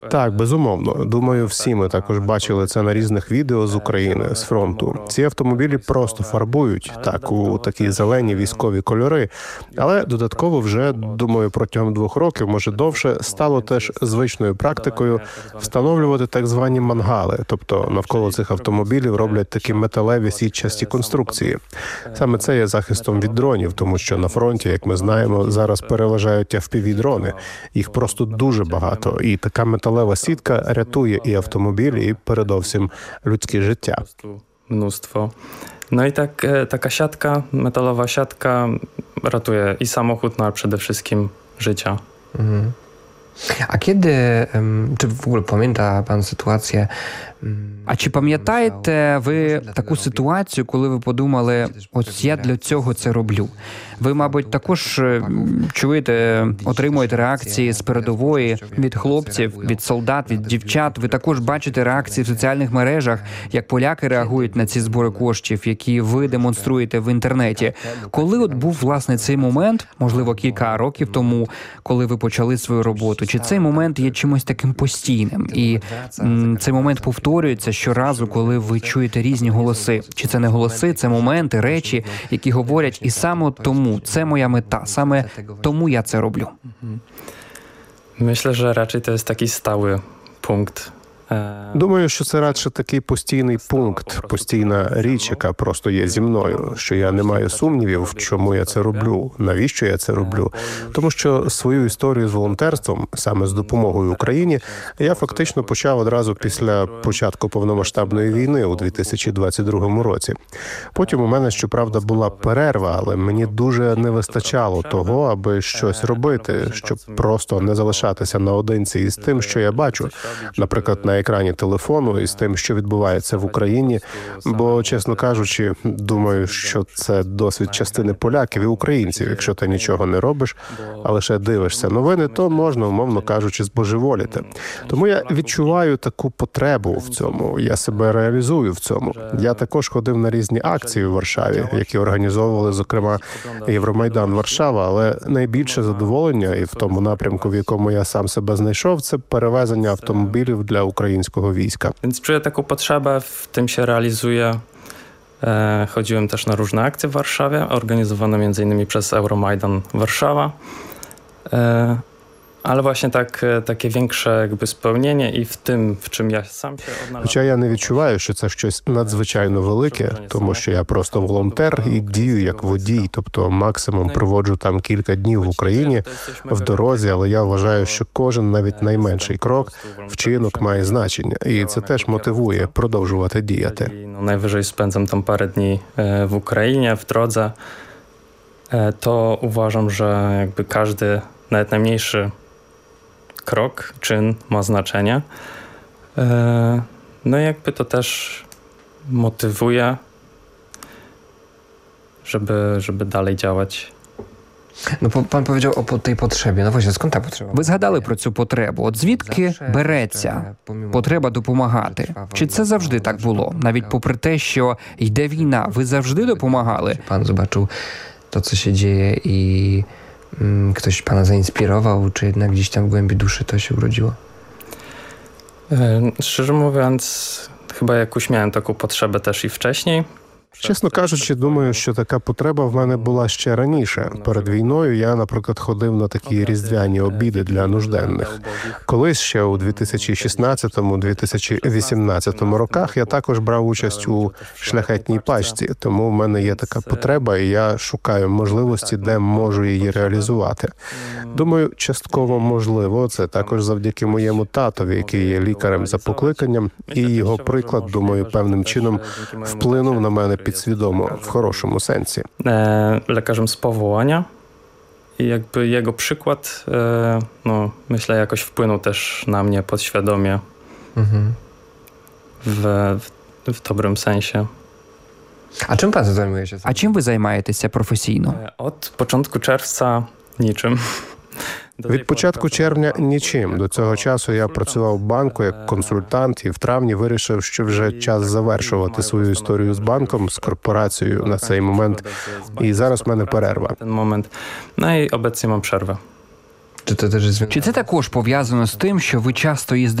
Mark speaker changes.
Speaker 1: Так, безумовно. Думаю, всі ми також бачили це на різних відео з України, з фронту. Ці автомобілі просто фарбують, так, у такі зелені військові кольори. Але додатково вже, думаю, протягом 2 років, може довше, стало теж звичною практикою встановлювати так звані мангали. Тобто навколо цих автомобілів роблять такі металеві сітчасті конструкції. Саме це є захистом від дронів, тому що на фронті, як ми знаємо, зараз переважають FPV-дрони. Їх просто дуже багато. І така металева сітка рятує і автомобілі, і передовсім людське життя.
Speaker 2: Mnóstwo. No i tak, taka siatka, metalowa siatka ratuje i samochód, no ale przede wszystkim życia.
Speaker 3: Mhm. A kiedy, czy w ogóle pamięta pan sytuację?
Speaker 4: А чи пам'ятаєте ви таку ситуацію, коли ви подумали, ось я для цього це роблю? Ви, мабуть, також чуєте, отримуєте реакції з передової від хлопців, від солдат, від дівчат. Ви також бачите реакції в соціальних мережах, як поляки реагують на ці збори коштів, які ви демонструєте в інтернеті. Коли от був, власне, цей момент, можливо, кілька років тому, коли ви почали свою роботу, чи цей момент є чимось таким постійним? І цей момент повторюється щоразу, коли ви чуєте різні голоси. Чи це не голоси, це моменти, речі, які говорять, і саме тому це моя мета, саме тому я це роблю.
Speaker 2: Myślę, że raczej to jest taki stały punkt.
Speaker 1: Думаю, що це радше такий постійний пункт, постійна річ, яка просто є зі мною, що я не маю сумнівів, чому я це роблю, навіщо я це роблю. Тому що свою історію з волонтерством, саме з допомогою Україні, я фактично почав одразу після початку повномасштабної війни у 2022 році. Потім у мене, щоправда, була перерва, але мені дуже не вистачало того, аби щось робити, щоб просто не залишатися наодинці із тим, що я бачу, наприклад, на екрані телефону і з тим, що відбувається в Україні, бо, чесно кажучи, думаю, що це досвід частини поляків і українців. Якщо ти нічого не робиш, а лише дивишся новини, то можна, умовно кажучи, збожеволіти. Тому я відчуваю таку потребу в цьому, я себе реалізую в цьому. Я також ходив на різні акції у Варшаві, які організовували, зокрема, Євромайдан Варшава, але найбільше задоволення і в тому напрямку, в якому я сам себе знайшов, це перевезення автомобілів для українського wojska.
Speaker 2: Więc czuję taką potrzebę, w tym się realizuję. Chodziłem też na różne akcje w Warszawie, organizowane m.in. przez Euromajdan Warszawa. Але właśnie таке większe jakby spełnienie і в тим, в чим я сам się odnalazł.
Speaker 1: Хоча я не відчуваю, що це щось надзвичайно велике, тому що я просто волонтер і дію як водій, тобто максимум проводжу там кілька днів в Україні в дорозі, але я вважаю, що кожен навіть найменший крок, вчинок має значення, і це теж мотивує продовжувати діяти.
Speaker 2: Najwyżej spędzam tam parę dni w Ukrainie, w drodze, to uważam, że jakby każdy, nawet najmniejszy krok, czyn ma znaczenie. No i jakby to też motywuje, żeby dalej działać.
Speaker 3: No pan powiedział o tej potrzebie. No właśnie, skąd ta potrzeba?
Speaker 4: Ви згадали про цю потребу. От звідки береться потреба допомагати? Чи це завжди так було? Навіть попри те, що йде війна, ви завжди допомагали?
Speaker 3: Pan zobaczył to, co się dzieje i ktoś pana zainspirował, czy jednak gdzieś tam w głębi duszy to się urodziło?
Speaker 2: Szczerze mówiąc, chyba jakoś miałem taką potrzebę też i wcześniej.
Speaker 1: Чесно кажучи, думаю, що така потреба в мене була ще раніше. Перед війною я, наприклад, ходив на такі різдвяні обіди для нужденних. Колись ще у 2016-2018 роках я також брав участь у шляхетній пачці, тому в мене є така потреба, і я шукаю можливості, де можу її реалізувати. Думаю, частково можливо, це також завдяки моєму татові, який є лікарем за покликанням, і його приклад, думаю, певним чином вплинув на мене підсвідомо, w хорошому сенсі.
Speaker 2: Lekarzem z powołania i jakby jego przykład, no myślę, jakoś wpłynął też na mnie podświadomie w dobrym sensie.
Speaker 3: A czym pan zajmuje się?
Speaker 4: А чим ви займаєтеся професійно?
Speaker 2: Od początku czerwca niczym.
Speaker 1: Від початку червня нічим. До цього часу я працював в банку як консультант і в травні вирішив, що вже час завершувати свою історію з банком, з корпорацією на цей момент. І зараз в мене перерва.
Speaker 2: Ten moment. No i obecnie mam przerwę.
Speaker 3: Czy to też jest
Speaker 4: Чи це також пов'язано з тим, що ви часто їздите